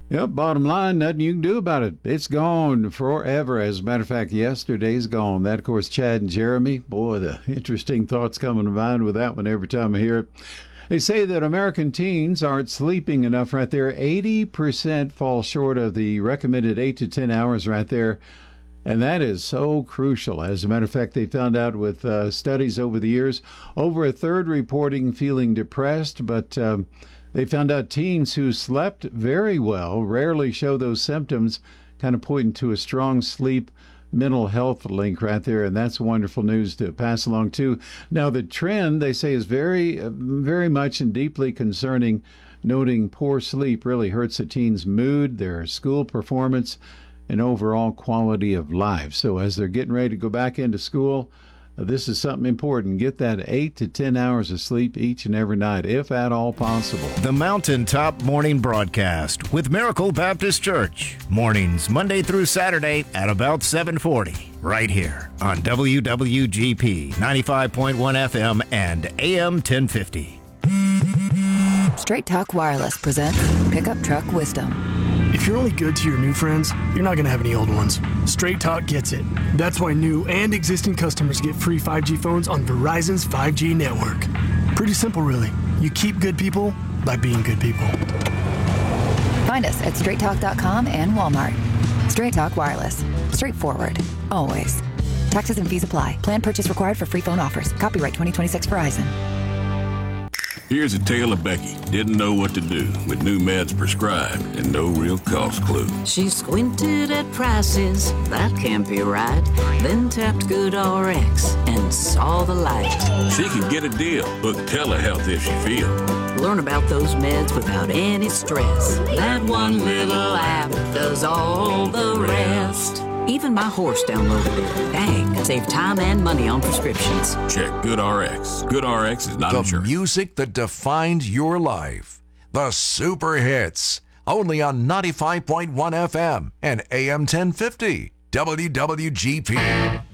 Yep, bottom line, nothing you can do about it. It's gone forever. As a matter of fact, yesterday's gone. That, of course, Chad and Jeremy. Boy, the interesting thoughts coming to mind with that one every time I hear it. They say that American teens aren't sleeping enough right there. 80% fall short of the recommended 8 to 10 hours right there. And that is so crucial. As a matter of fact, they found out with studies over the years, over a third reporting feeling depressed, but they found out teens who slept very well rarely show those symptoms, kind of pointing to a strong sleep mental health link right there, and that's wonderful news to pass along too. Now, the trend, they say, is very much and deeply concerning, noting poor sleep really hurts a teen's mood, their school performance, and overall quality of life. So as they're getting ready to go back into school, this is something important. Get that 8 to 10 hours of sleep each and every night, if at all possible. The Mountaintop Morning Broadcast with Miracle Baptist Church. Mornings, Monday through Saturday at about 7:40. Right here on WWGP 95.1 FM and AM 1050. Straight Talk Wireless presents Pickup Truck Wisdom. If you're only good to your new friends, you're not going to have any old ones. Straight Talk gets it. That's why new and existing customers get free 5G phones on Verizon's 5G network. Pretty simple, really. You keep good people by being good people. Find us at straighttalk.com and Walmart. Straight Talk Wireless. Straightforward. Always. Taxes and fees apply. Plan purchase required for free phone offers. Copyright 2026 Verizon. Here's a tale of Becky. Didn't know what to do with new meds prescribed and no real cost clue. She squinted at prices, that can't be right. Then tapped GoodRx and saw the light. She could get a deal. Book telehealth if she feels. Learn about those meds without any stress. That one little app does all the rest. Even my horse downloaded it. Dang, save time and money on prescriptions. Check GoodRx. GoodRx is not The insurance. music that defines your life. The super hits. Only on 95.1 FM and AM 1050. WWGP.